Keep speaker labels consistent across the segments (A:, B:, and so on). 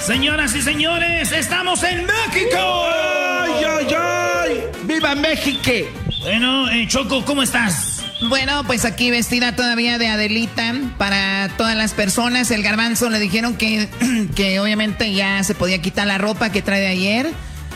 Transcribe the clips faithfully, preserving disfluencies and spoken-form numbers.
A: Señoras y señores, estamos en México.
B: ¡Ay, ay, ay! ¡Viva México!
A: Bueno, eh, Choco, ¿cómo estás?
C: Bueno, pues aquí vestida todavía de Adelita para todas las personas. El Garbanzo le dijeron que, que obviamente ya se podía quitar la ropa que trae de ayer,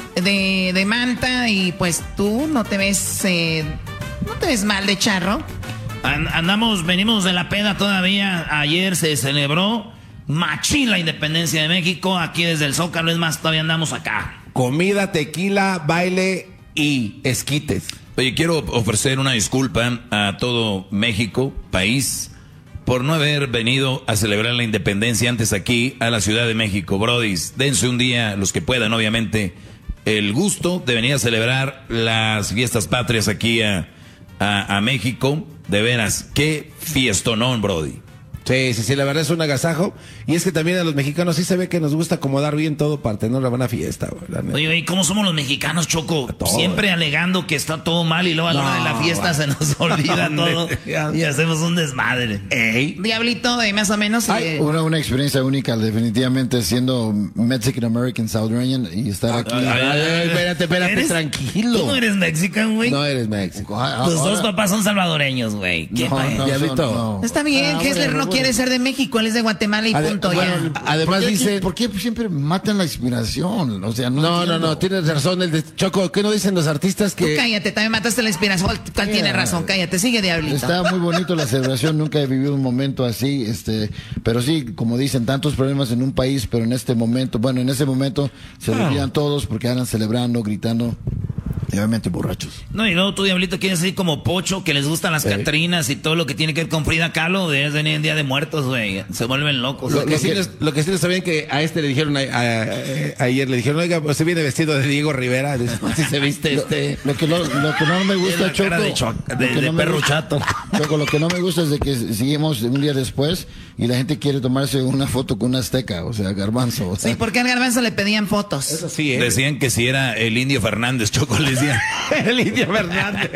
C: de, de manta, y pues tú no te ves, eh, no te ves mal de charro.
A: Andamos, venimos de la peda todavía. Ayer se celebró machín la independencia de México. Aquí desde el Zócalo, es más, todavía andamos acá.
B: Comida, tequila, baile y esquites.
D: Oye, quiero ofrecer una disculpa a todo México, país, por no haber venido a celebrar la independencia antes aquí a la Ciudad de México. Brodis, dense un día, los que puedan, obviamente, el gusto de venir a celebrar las fiestas patrias aquí a, a, a México. De veras, qué fiestonón, Brody.
B: Sí, sí, sí, la verdad es un agasajo. Y es que también a los mexicanos sí se ve que nos gusta acomodar bien todo para tener una buena fiesta, güey.
A: Oye, oye, ¿cómo somos los mexicanos, Choco?
B: Todo.
A: Siempre alegando que está todo mal y luego a la hora
B: No,
A: de la fiesta se nos olvida todo y hacemos un desmadre.
B: Ey.
C: Diablito, de más o menos.
E: Ay,
C: eh,
E: una, una experiencia única, definitivamente, siendo Mexican American Salvadorian y estar aquí.
B: Ay, ay, ay, espérate, espérate,
A: ¿Eres-
B: tranquilo.
A: ¿Tú no eres mexicano, güey?
B: No eres México.
E: Ah,
A: Tus
E: ahora-
A: dos papás son salvadoreños, güey. ¿Qué
E: No,
A: pa-
E: no,
B: Diablito.
E: son- no.
C: Está bien,
E: Ah,
C: Kessler
E: bueno,
C: no
E: bueno.
C: quiere ser de México, él es de Guatemala y
B: Ade-
C: punto
B: bueno,
C: ya.
B: además
E: ¿Por qué,
B: dice...
E: ¿Por qué siempre matan la inspiración? O sea, no
B: No, no,
E: entiendo.
B: no, tienes razón. El de Choco, ¿qué no dicen los artistas
C: Tú
B: que...
C: cállate, también mataste la inspiración. ¿Cuál, cuál tiene razón? Cállate, sigue, Diablito.
E: Está muy bonito la celebración, nunca he vivido un momento así, este, pero sí, como dicen, tantos problemas en un país, pero en este momento, bueno, en ese momento se olvidan todos porque andan celebrando, gritando, y obviamente borrachos.
A: No, y luego tú, Diablito, quieres ser como Pocho, que les gustan las
B: Sí.
A: Catrinas y todo lo que tiene que ver con Frida Kahlo. Debes venir en Día de Muertos, güey. Se vuelven locos.
B: Lo,
E: Lo
B: que sí
E: que-
B: les, lo que sí les sabían que a este le dijeron a- a- a- ayer, le dijeron, oiga, usted viene vestido de Diego Rivera. Si se viste este...
E: Lo que, lo, lo que no me
A: Es
E: gusta,
A: la
E: Choco,
A: cara de cho-
E: lo
A: de-
E: que
A: de
E: me
A: perro
E: gusta-
A: chato.
E: Choco, lo que no me gusta es de que seguimos un día después y la gente quiere tomarse una foto con una azteca, o sea, Garbanzo. O sea,
C: Sí, porque al Garbanzo le pedían fotos.
B: Eso sí, ¿eh?
D: Decían que si era el Indio Fernández, Choco, les decían.
B: El Indio Fernández.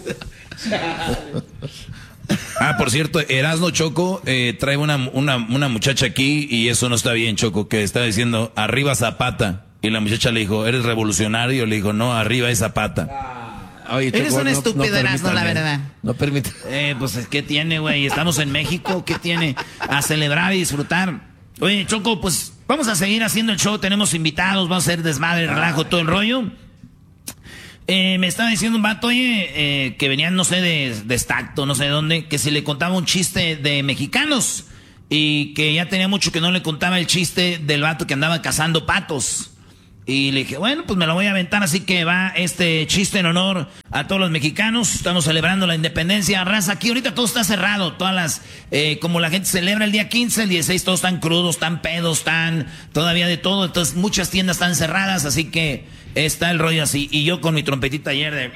D: Ah, por cierto, Erasno Choco eh, trae una, una, una muchacha aquí y eso no está bien, Choco, que está diciendo arriba Zapata. Y la muchacha le dijo, ¿eres revolucionario? Le dijo, no, arriba es Zapata.
B: Oye,
C: Eres
B: Choco,
C: un
B: no-
C: estúpido,
B: no
C: Erasmo, la
B: permitan,
C: verdad.
B: ¿eh? No permite.
A: Eh, pues, ¿qué tiene, güey? Estamos en México, ¿qué tiene? A celebrar y disfrutar. Oye, Choco, pues vamos a seguir haciendo el show. Tenemos invitados, vamos a hacer desmadre, relajo, todo el rollo. Eh, me estaba diciendo un vato, oye, eh, que venían, no sé, de, de Stacto, no sé de dónde, que si le contaba un chiste de mexicanos y que ya tenía mucho que no le contaba el chiste del vato que andaba cazando patos. Y le dije, bueno, pues me lo voy a aventar, así que va este chiste en honor a todos los mexicanos. Estamos celebrando la independencia, raza. Aquí ahorita todo está cerrado, todas las, eh, como la gente celebra el día quince, el dieciséis, todos están crudos, están pedos, están todavía de todo. Entonces muchas tiendas están cerradas, así que está el rollo así. Y yo con mi trompetita ayer de...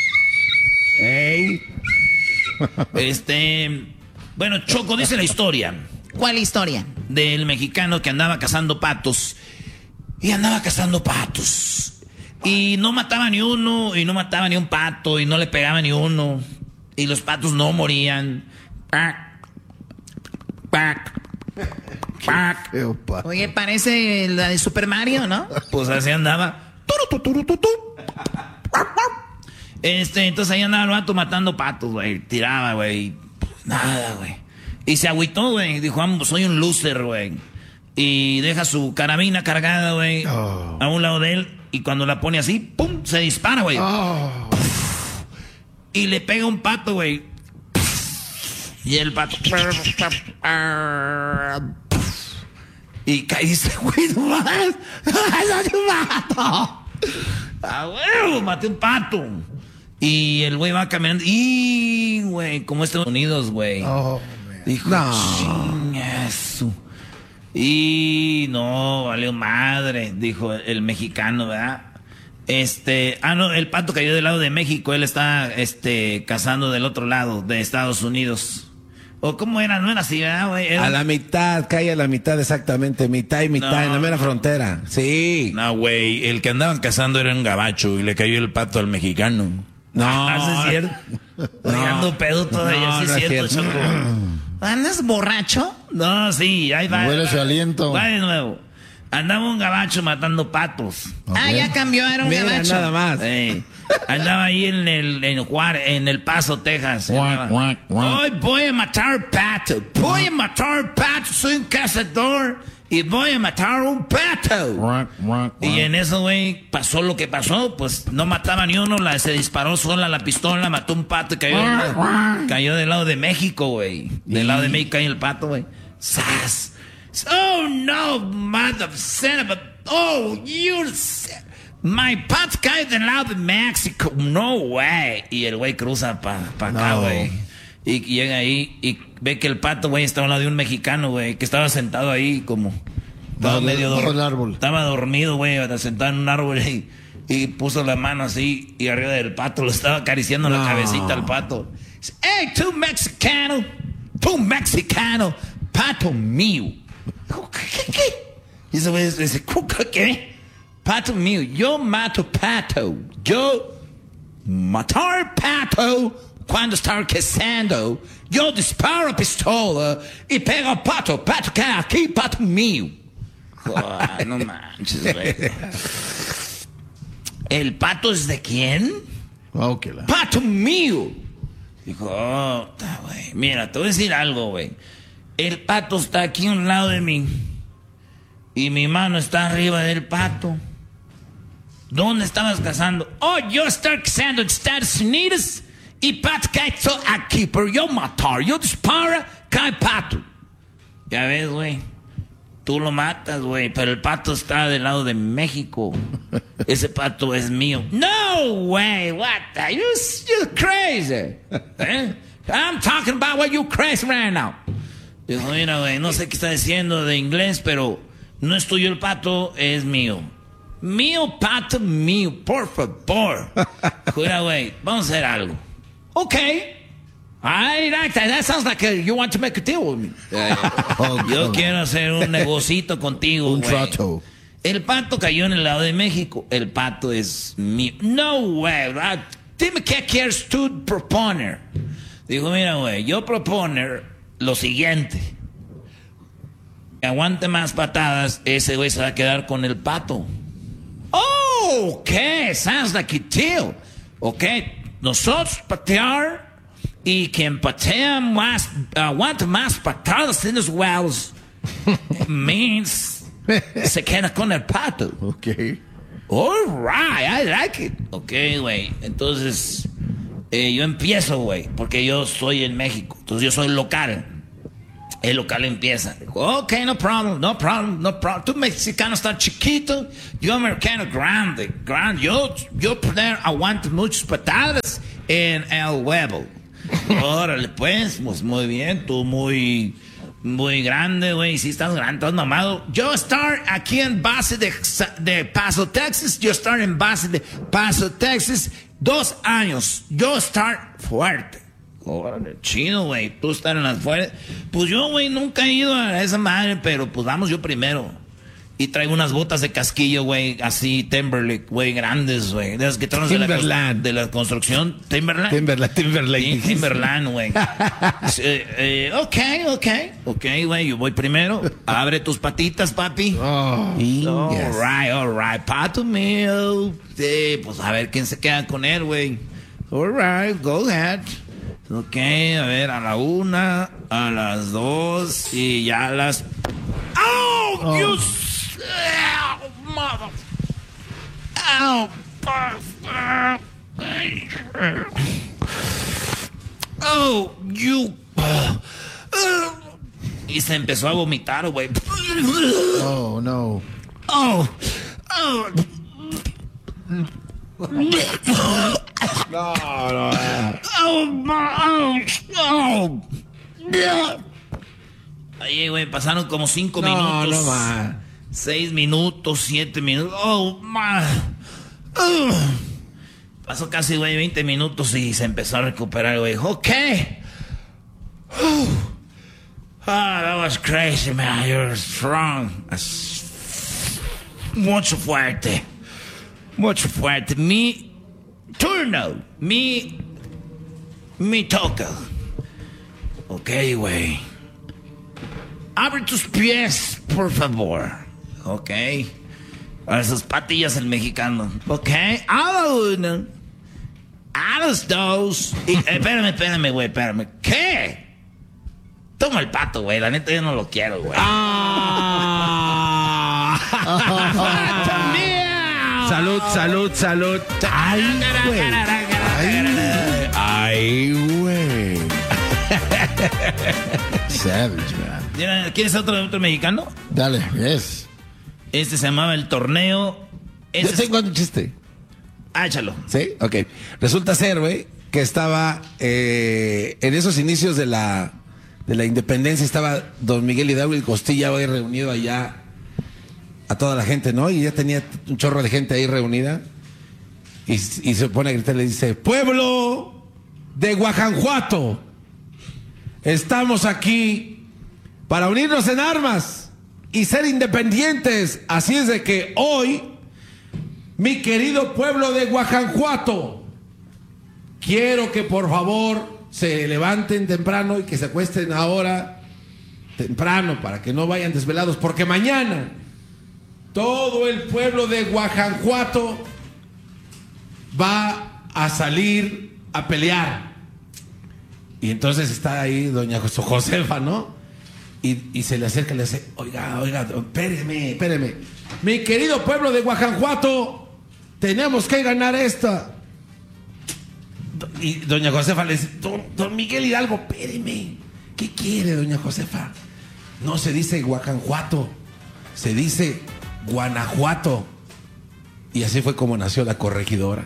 B: Ey.
A: Este... Bueno, Choco, dice la historia
C: ¿Cuál historia?
A: del mexicano que andaba cazando patos. Y andaba cazando patos. Y no mataba ni uno, y no mataba ni un pato, y no le pegaba ni uno. Y los patos no morían. Pac, pac, pac.
E: feo, pa.
C: Oye, parece la de Super Mario, ¿no?
A: Pues así andaba. Turu, tu, turu, tu, tu. Este, entonces ahí andaba el vato matando patos, güey. Tiraba, güey. Nada, güey. Y se agüitó, güey. Dijo, "Ah, soy un loser, güey." Y deja su carabina cargada, güey,
E: Oh.
A: a un lado de él. Y cuando la pone así, ¡pum! Se dispara, güey.
E: Oh.
A: Y le pega un pato, güey. Y el pato... Y cae y dice, güey, no mames. ¡Maté un pato! ¡Ah, güey! Maté un pato. Y el güey va caminando. Y, güey, como Estados Unidos, güey.
E: Oh,
A: Dijo,
B: No.
A: chingazo. Y no, valió madre, dijo el mexicano, ¿verdad? Este, ah, no, el pato cayó del lado de México, él está, este, cazando del otro lado, de Estados Unidos. O cómo era, no era así, ¿verdad, güey? Era-
B: A la mitad, cae a la mitad exactamente, mitad y mitad,
A: No.
B: en la mera frontera. Sí.
D: No, güey, el que andaban cazando era un gabacho y le cayó el pato al mexicano.
B: No.
A: Ah, sí es cierto. Oye, ando pedo todavía,
B: No,
A: sí es
B: no es
A: cierto,
B: cierto.
A: Choco.
C: ¿Andas borracho?
A: No, sí, ahí va.
E: Huele
A: va.
E: su aliento.
A: Va de nuevo. Andaba un gabacho matando patos.
C: Okay. Ah, ya cambió, era un
B: Mira,
C: gabacho.
B: nada más.
A: Eh, andaba ahí en el, en, Juárez, en El Paso, Texas. Hoy voy a matar pato. Voy a matar pato. Soy un cazador. Y voy a matar un pato. Y en eso, güey, pasó lo que pasó. Pues no mataba ni uno. La, se disparó sola la pistola. Mató un pato y cayó, cayó del lado de México, güey. Del lado de México cayó el pato, güey. ¡Sas! Oh, no, mother son of a... Oh, you... My pato cayó del lado de México. No way. Y el güey cruza para pa acá, güey. No. Y llega ahí y ve que el pato, güey, estaba al lado de un mexicano, güey, que estaba sentado ahí como... Estaba no, medio dormido. Estaba dormido, güey, sentado en un árbol y, y puso la mano así y arriba del pato lo estaba acariciando no. la cabecita al pato. Dice, hey, tú mexicano, tú mexicano, pato mío. ¿Qué? ¿Qué? Y ese güey dice, ¿qué? Pato mío, yo mato pato. Yo matar pato cuando está cazando. Yo disparo pistola y pego al pato. Pato que aquí, pato mío. Oh, no manches, güey. ¿El pato es de quién?
B: Okay, la...
A: Pato mío. Dijo, oh, güey. Mira, te voy a decir algo, güey. El pato está aquí a un lado de mí. Y mi mano está arriba del pato. ¿Dónde estabas cazando? Oh, yo estoy cazando en Estados Unidos. Y pato cae aquí, pero yo matar. Yo disparo, cae pato. Ya ves, güey. Tú lo matas, güey. Pero el pato está del lado de México. Ese pato es mío. No way. What the? You, you're crazy. ¿Eh? I'm talking about what you crazy right now. Dijo, mira, güey, no sé qué está diciendo de inglés, pero no es tuyo el pato, es mío. Mío, pato, mío, por favor. Mira, güey, vamos a hacer algo. Okay. I like that. That sounds like a, you want to make a deal with me. Oh, yo God. Quiero hacer un negocito contigo,
B: un
A: güey.
B: trato.
A: El pato cayó en el lado de México. El pato es mío. No, güey. Dime qué quieres tú proponer. Dijo, mira, güey, yo proponer lo siguiente. Aguante más patadas, ese güey se va a quedar con el pato. Oh, okay. Sounds like a deal. Okay. Nosotros patear y quien patea más, aguanta más patadas en los wells, means se queda con el pato.
B: Ok.
A: All right, I like it. Ok, güey. Entonces, eh, yo empiezo, güey, porque yo soy en México. Entonces, yo soy local. El local empieza. Ok, no problem, no problem, no problem. Tú mexicano estás chiquito, yo americano grande, grande. Yo, yo poder aguanto muchas patadas en el huevo. Órale, pues, pues muy bien, tú muy, muy grande, güey. Si estás grande, estás mamado. Yo estar aquí en base de, de Paso, Texas. Yo estar en base de Paso, Texas. Dos años. Yo estar fuerte. Órale, chido, güey. Tú estar en las fuerzas. Pues yo, güey, nunca he ido a esa madre, pero pues vamos yo primero. Y traigo unas botas de casquillo, güey, así, Timberlake, güey, grandes, güey. De las que traen de la, de la construcción. Timberland.
B: Timberland, Timberlake.
A: Sí, Timberland, güey. eh, eh, ok, ok. Ok, güey, yo voy primero. Abre tus patitas, papi.
B: Oh,
A: y, all
B: yes.
A: right, all right. Pato mío. Sí, pues a ver quién se queda con él, güey. All right, go ahead. Ok, a ver, a la una, a las dos y ya a las... ¡Oh! oh. You... Oh, mother... Oh, oh, you... Y se empezó a vomitar, güey.
B: Oh, no.
A: Oh, oh...
B: No, no.
A: Oh, oh, oh. Ahí, güey, pasaron como cinco
B: no,
A: minutos.
B: No, man.
A: Seis minutos, siete minutos. Oh, man. Oh. Pasó casi, güey, veinte minutos y se empezó a recuperar, güey. Ok. Oh, that was crazy, man. You're strong. Mucho fuerte. Mucho fuerte. Mi turno. Mi... Mi toca. Ok, güey. Abre tus pies, por favor. Ok. A sus patillas el mexicano. Ok. A la una. A los dos. Y, eh, espérame, espérame, güey, espérame. ¿Qué? Toma el pato, güey. La neta yo no lo quiero, güey.
B: Ah. Salud, salud, salud. Ay, güey. Ay, güey.
E: Savage, man.
A: ¿Quieres otro, otro mexicano?
E: Dale, yes.
A: Este se llamaba el torneo. Este
B: Yo tengo un chiste.
A: Ah, échalo.
B: ¿Sí? Ok. Resulta ser, güey, que estaba eh, en esos inicios de la, de la independencia, estaba don Miguel Hidalgo y Costilla, güey, reunido allá a toda la gente, ¿no? Y ya tenía un chorro de gente ahí reunida. Y, y se pone a gritar y le dice: pueblo de Guajanjuato, estamos aquí para unirnos en armas y ser independientes. Así es de que hoy, mi querido pueblo de Guajanjuato, quiero que por favor se levanten temprano y que se acuesten ahora temprano para que no vayan desvelados, porque mañana todo el pueblo de Guajanjuato va a salir a pelear. Y entonces está ahí doña Josefa, ¿no? Y, y se le acerca y le dice: oiga, oiga, espéreme, espéreme. Mi querido pueblo de Guajanjuato, tenemos que ganar esta. Y doña Josefa le dice: don, don Miguel Hidalgo, espéreme. ¿Qué quiere, doña Josefa? No se dice Guajanjuato, se dice Guanajuato. Y así fue como nació la corregidora.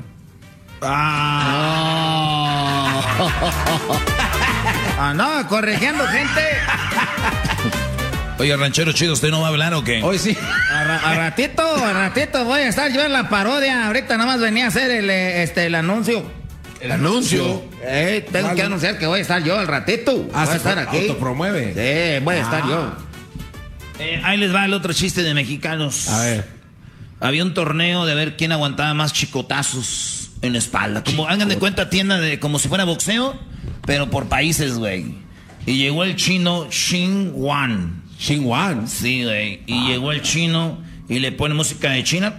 C: Ah, ah no, corrigiendo gente.
D: Oye, ranchero chido, ¿usted no va a hablar o qué?
B: Hoy sí.
C: A, ra a ratito, a ratito voy a estar yo en la parodia. Ahorita nomás venía a hacer el, este, el anuncio.
B: El anuncio.
C: Eh, tengo
B: ¿Cuál?
C: que anunciar que voy a estar yo al ratito.
B: Ah,
C: voy a estar aquí.
B: Autopromueve.
C: Sí, voy a estar
B: Ah.
C: yo.
A: Eh, ahí les va el otro chiste de mexicanos.
B: A ver.
A: Había un torneo de ver quién aguantaba más chicotazos en la espalda. Como hagan de cuenta tienda de como si fuera boxeo, pero por países, güey. Y llegó el chino Xin Wan.
B: Xin Wan.
A: Sí, güey. Y llegó el chino y le pone música de China.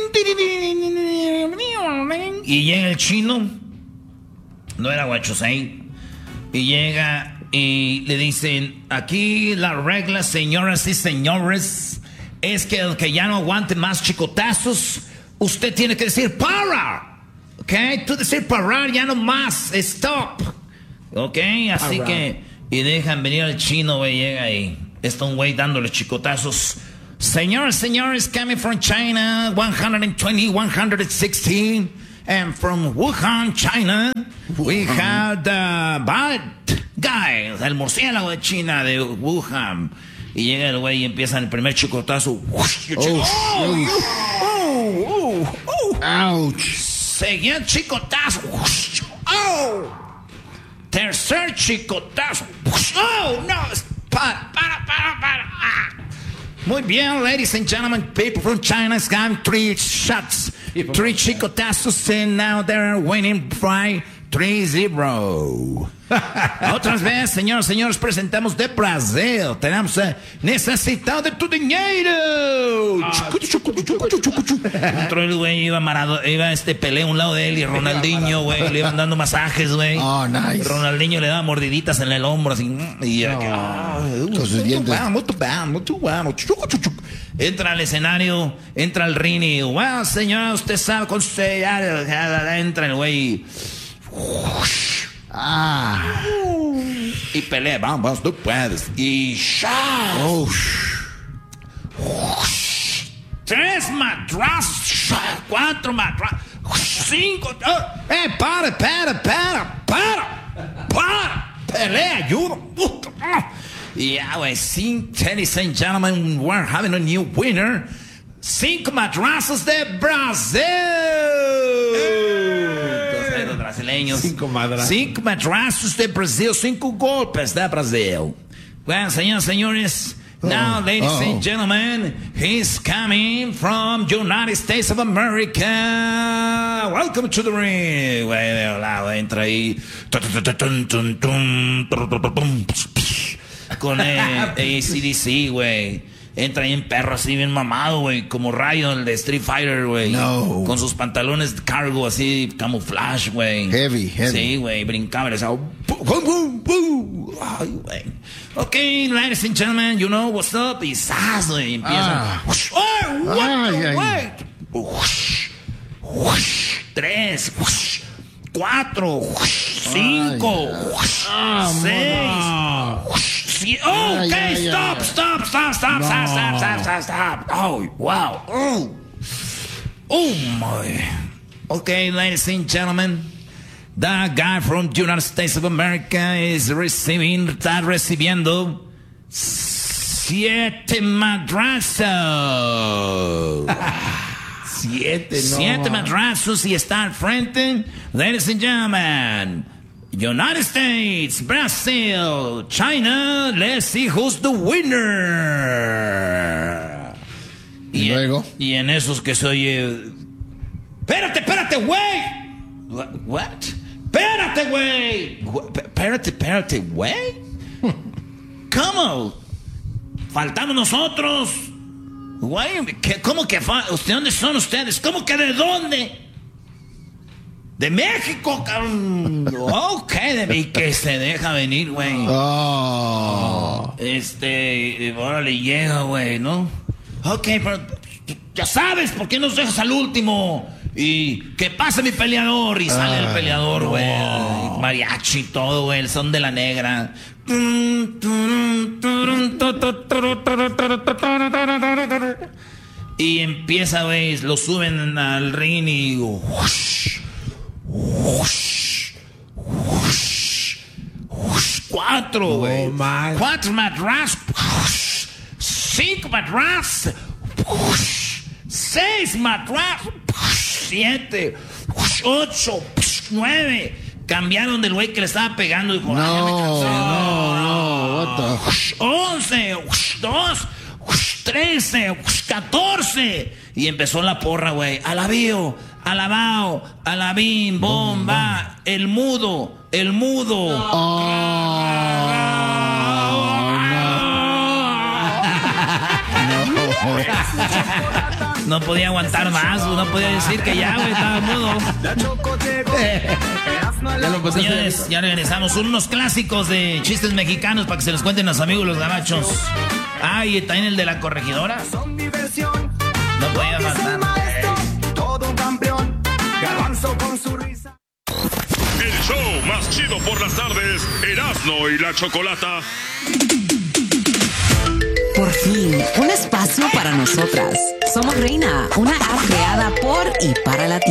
A: Y llega el chino. No era Huachosei. Y llega y le dicen: aquí la regla, señoras y señores, es que el que ya no aguante más chicotazos, usted tiene que decir para. ¿Ok? Tú decir parar ya no más. Stop. ¿Ok? Así
B: Alright.
A: que... Y dejan venir al chino, güey. Llega ahí. Está un güey dándole chicotazos. Señores, señores, coming from China, one twenty, one sixteen. And from Wuhan, China, we have the bad guy, el murciélago de China, de Wuhan. Y llega el güey y empieza el primer chicotazo.
E: Oh,
A: oh, oh, oh.
E: Ouch.
A: Seguía el chicotazo. Oh. Tercer chicotazo. Oh, no. Para, para, para, para. Ah. Muy bien, ladies and gentlemen, people from China has got three shots, three chicotazos, and now they're winning by three zero. Otras veces, señores, señores, presentamos de Brasil. Tenemos eh, necesitado de tu dinero. Entró el güey, iba marado, iba este Pelé a un lado de él y Ronaldinho, güey, le iban dando masajes, güey.
E: Oh, nice.
A: Ronaldinho le daba mordiditas en el hombro, así. Y era que,
E: Con sus dientes.
A: entra al escenario, entra al ring y, bueno, señor, usted sabe con usted, entra el güey.
E: Ah.
A: Y pelea, vamos, tú puedes. Y shot.
E: Oh.
A: Tres madrazos. Cuatro madrazos. Cinco. Oh, eh, para, para, para, para. Para. Pelea, ayuda. Yeah, güey. Ladies and gentlemen, we're having a new winner. Cinco madrazos de Brasil. Los brasileños.
B: Cinco madrazos.
A: Cinco madrazos de Brasil. Cinco golpes de Brasil. Bueno, señores, señores. Now, ladies
E: oh.
A: and gentlemen, he's coming from United States of America. Welcome to the ring. Güey, de lado entra ahí. Con eh, A C D C, güey. Entra ahí en perro así bien mamado, güey. Como Rayo, el de Street Fighter, güey.
B: No.
A: Con sus pantalones cargo así, camuflaje, güey.
E: Heavy, heavy.
A: Sí, güey, brincaba. Le decía, pum, pum, pum. Ay, güey. Ok, ladies and gentlemen, you know what's up. Y ¡zas! Güey, empieza.
E: Ah.
A: ¡Ay, what
E: Ay,
A: the
E: ay.
A: wait! Ush, ush, tres, ush, cuatro, ush, cinco, ush, seis, ush, siete. Oh,
E: Ay,
A: okay,
E: ay,
A: stop,
E: ay.
A: stop, stop, stop,
E: No.
A: stop, stop, stop, stop, stop. Oh, wow. Oh, oh my. Okay, ladies and gentlemen, the guy from the United States of America is receiving, está recibiendo siete madrazos.
B: Siete, no.
A: Siete madrazos y está al frente. Ladies and gentlemen, United States, Brazil, China, let's see who's the winner.
E: ¿Y luego?
A: Y en esos que se oye... Espérate, espérate, güey. What? What? Espérate, güey. Espérate, espérate, güey. ¿Cómo? Faltamos nosotros. Güey, ¿qué- ¿cómo que fa- ¿Usted dónde son ustedes? ¿Cómo que de dónde? De México, cabrón. Ok, de y que se deja venir, güey.
E: Oh.
A: Este, eh, órale, llega, güey, ¿no? Ok, pero ya sabes, ¿por qué nos dejas al último? Y que pase mi peleador. Y sale el peleador, güey. Mariachi y todo, güey. El son de la negra. Y empieza, güey. Lo suben al ring y... Whoosh, whoosh, whoosh, whoosh. Cuatro, güey.
B: man.
A: Cuatro madras. Whoosh. Cinco madras. Whoosh. Seis madras. Whoosh. Siete. Whoosh. Ocho. Whoosh. Nueve. Cambiaron del güey que le estaba pegando. Dijo,
E: No,
A: "Ah, ya me cansé".
E: no, no, what the-
A: Whoosh. Once. Whoosh. Dos. Whoosh. Trece. Whoosh. Catorce. Y empezó la porra, güey. Alabío. Alabao. Alabín. Bomba. El mudo. El mudo. No podía aguantar más, no podía decir que ya, güey, estaba mudo.
B: Ya lo pasaste.
A: Señores, ya regresamos. Unos clásicos de chistes mexicanos para que se los cuenten a los amigos los gabachos. Ah, y también el de la corregidora.
F: Son diversión.
A: No podía
F: Es el
A: faltar.
F: maestro, todo un campeón. Garbanzo con su risa.
G: El show más chido por las tardes, Erasmo y la Chocolata.
H: Por fin, un espacio para nosotras. Somos Reina, una app creada por y para latinos.